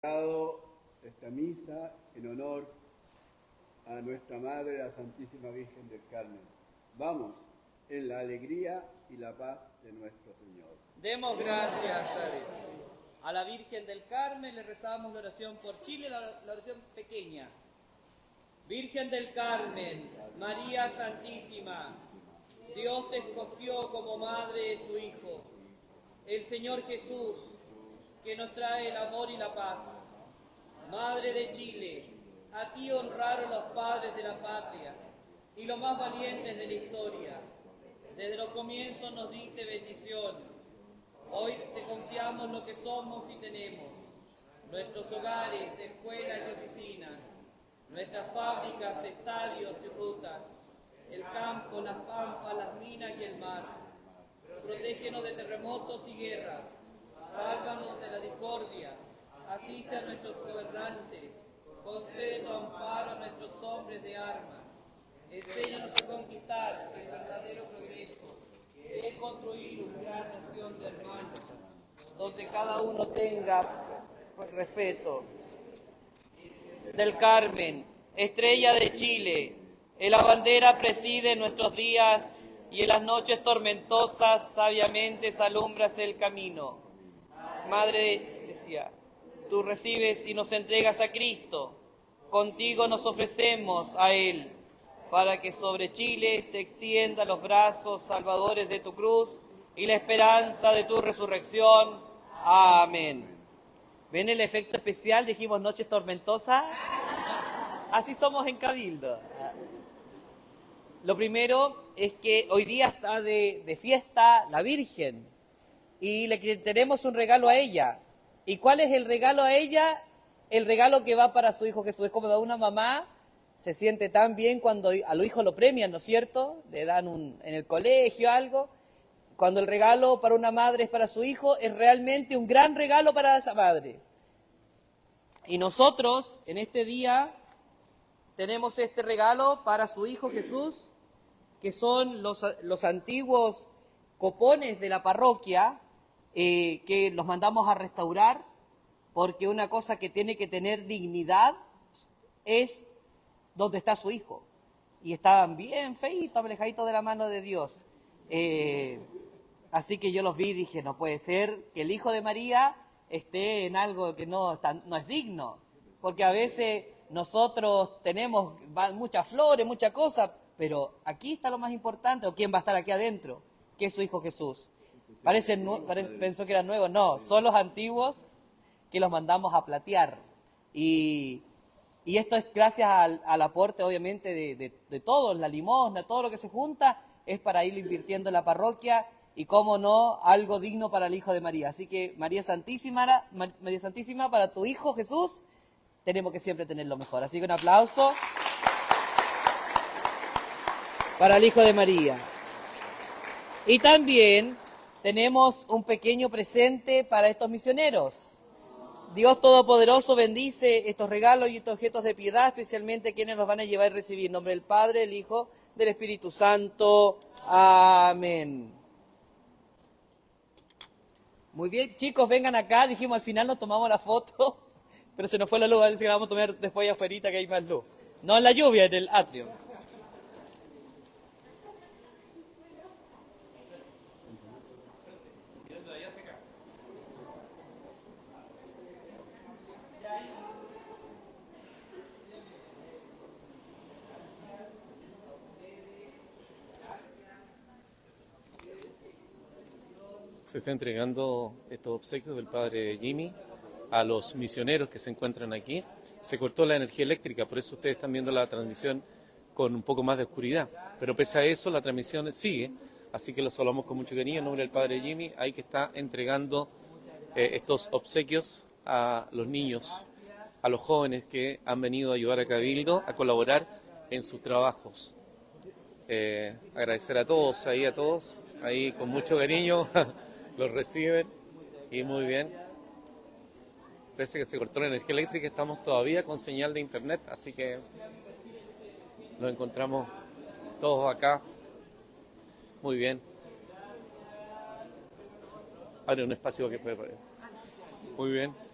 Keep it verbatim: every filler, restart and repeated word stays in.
Esta misa en honor a nuestra Madre, la Santísima Virgen del Carmen. Vamos, en la alegría y la paz de nuestro Señor. Demos gracias a Dios. A la Virgen del Carmen le rezamos la oración por Chile, la, la oración pequeña. Virgen del Carmen, María Santísima, Dios te escogió como madre de su Hijo, el Señor Jesús, que nos trae el amor y la paz. Madre de Chile, a ti honraron los padres de la patria y los más valientes de la historia. Desde los comienzos nos diste bendición. Hoy te confiamos lo que somos y tenemos. Nuestros hogares, escuelas y oficinas, nuestras fábricas, estadios y rutas, el campo, las pampas, las minas y el mar. Protégenos de terremotos y guerras. Sálvanos de la discordia. Asiste a nuestros gobernantes, concede tu amparo a nuestros hombres de armas, enséñanos a conquistar el verdadero progreso, de construir una gran nación de hermanos, donde cada uno tenga respeto. Del Carmen, estrella de Chile, en la bandera preside nuestros días y en las noches tormentosas sabiamente alumbras el camino. Madre, decía, tú recibes y nos entregas a Cristo, contigo nos ofrecemos a Él, para que sobre Chile se extiendan los brazos salvadores de tu cruz y la esperanza de tu resurrección. Amén. ¿Ven el efecto especial? Dijimos noches tormentosas. Así somos en Cabildo. Lo primero es que hoy día está de, de fiesta la Virgen y le tenemos un regalo a ella. ¿Y cuál es el regalo a ella? El regalo que va para su hijo Jesús. Es como de una mamá se siente tan bien cuando a los hijos lo premian, ¿no es cierto? Le dan un, en el colegio algo. Cuando el regalo para una madre es para su hijo, es realmente un gran regalo para esa madre. Y nosotros, en este día, tenemos este regalo para su hijo Jesús, que son los, los antiguos copones de la parroquia, Eh, que los mandamos a restaurar, porque una cosa que tiene que tener dignidad es donde está su hijo. Y estaban bien feitos, alejaditos de la mano de Dios. Eh, así que yo los vi y dije, no puede ser que el hijo de María esté en algo que no, está, no es digno. Porque a veces nosotros tenemos muchas flores, muchas cosas, pero aquí está lo más importante, o quién va a estar aquí adentro, que es su hijo Jesús. Parece, parece, pensó que eran nuevos, no, son los antiguos que los mandamos a platear. Y, y esto es gracias al, al aporte, obviamente, de, de, de todos, la limosna, todo lo que se junta, es para ir invirtiendo en la parroquia y, cómo no, algo digno para el Hijo de María. Así que, María Santísima, María Santísima, para tu Hijo Jesús, tenemos que siempre tener lo mejor. Así que un aplauso para el Hijo de María. Y también tenemos un pequeño presente para estos misioneros. Dios Todopoderoso bendice estos regalos y estos objetos de piedad, especialmente quienes los van a llevar a recibir. En nombre del Padre, del Hijo, del Espíritu Santo. Amén. Muy bien, chicos, vengan acá. Dijimos al final nos tomamos la foto, pero se nos fue la luz, así que la vamos a tomar después allá afuera, que hay más luz. No en la lluvia, en el atrio. Se está entregando estos obsequios del padre Jimmy a los misioneros que se encuentran aquí. Se cortó la energía eléctrica, por eso ustedes están viendo la transmisión con un poco más de oscuridad. Pero pese a eso, la transmisión sigue, así que los saludamos con mucho cariño en nombre del padre Jimmy, ahí que está entregando eh, estos obsequios a los niños, a los jóvenes que han venido a ayudar a Cabildo, a colaborar en sus trabajos. Eh, agradecer a todos, ahí a todos, ahí con mucho cariño. Los reciben y muy bien. Parece que se cortó la energía eléctrica, estamos todavía con señal de internet, así que nos encontramos todos acá. Muy bien. Abre un espacio que puede. Muy bien.